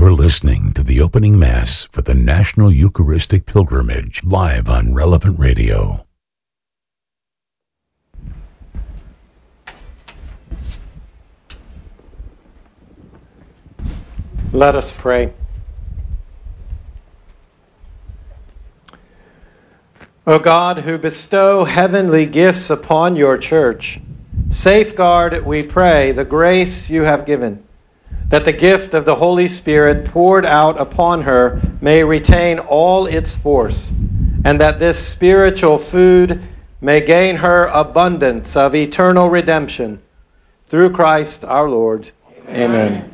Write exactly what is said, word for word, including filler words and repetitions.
You're listening to the opening Mass for the National Eucharistic Pilgrimage, live on Relevant Radio. Let us pray. O God, who bestow heavenly gifts upon your church, safeguard, we pray, the grace you have given, that the gift of the Holy Spirit poured out upon her may retain all its force, and that this spiritual food may gain her abundance of eternal redemption. Through Christ our Lord. Amen. Amen.